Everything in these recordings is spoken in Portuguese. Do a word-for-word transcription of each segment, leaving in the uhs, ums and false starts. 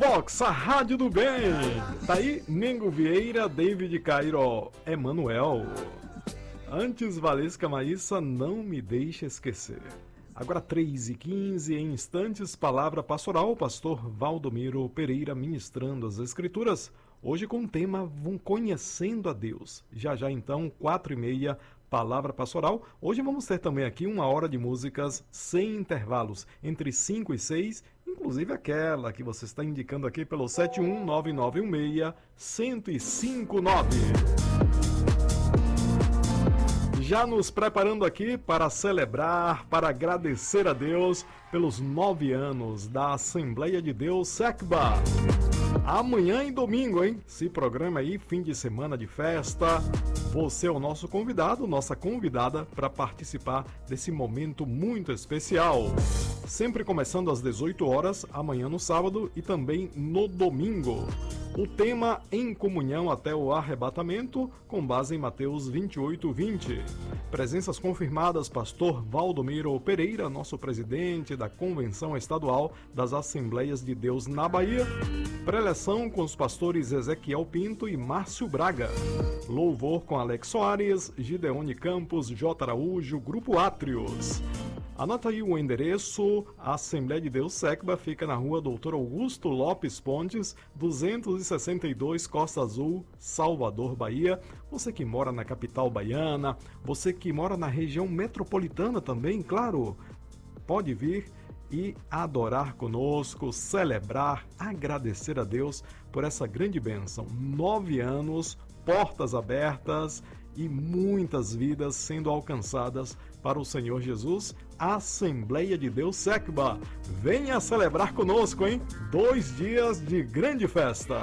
Vox, a rádio do bem. Tá aí Nengo Vieira, David Cairo, Emanuel. Antes, Valesca Maíssa, não me deixe esquecer. Agora três e quinze, em instantes, palavra pastoral, pastor Valdomiro Pereira ministrando as escrituras, hoje com o tema Vão Conhecendo a Deus. Já já então, quatro e meia, palavra pastoral. Hoje vamos ter também aqui uma hora de músicas sem intervalos, entre cinco e seis, inclusive aquela que você está indicando aqui pelo sete um nove nove um seis, um zero cinco nove. Já nos preparando aqui para celebrar, para agradecer a Deus pelos nove anos da Assembleia de Deus SECBA. Amanhã e domingo, hein? Se programa aí, fim de semana de festa. Você é o nosso convidado, nossa convidada para participar desse momento muito especial. Sempre começando às dezoito horas, amanhã no sábado e também no domingo. O tema Em Comunhão até o Arrebatamento, com base em Mateus vinte e oito, vinte. Presenças confirmadas, pastor Valdomiro Pereira, nosso presidente da Convenção Estadual das Assembleias de Deus na Bahia. Preleção com os pastores Ezequiel Pinto e Márcio Braga. Louvor com Alex Soares, Gideone Campos, J. Araújo, Grupo Átrios. Anota aí o endereço, a Assembleia de Deus SECBA fica na rua Doutor Augusto Lopes Pontes, duzentos e sessenta e dois, Costa Azul, Salvador, Bahia. Você que mora na capital baiana, você que mora na região metropolitana também, claro, pode vir e adorar conosco, celebrar, agradecer a Deus por essa grande bênção. Nove anos, portas abertas e muitas vidas sendo alcançadas para o Senhor Jesus. Assembleia de Deus SECBA. Venha celebrar conosco, hein? Dois dias de grande festa.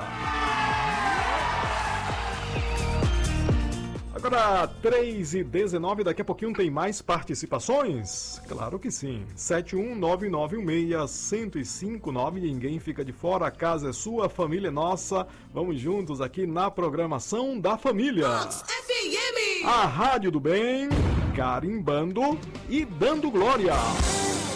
Agora, três e dezenove, daqui a pouquinho tem mais participações? Claro que sim. sete um nove nove um seis, um zero cinco nove, ninguém fica de fora, a casa é sua, a família é nossa. Vamos juntos aqui na programação da família. Vox F M. A Rádio do Bem, carimbando e dando glória.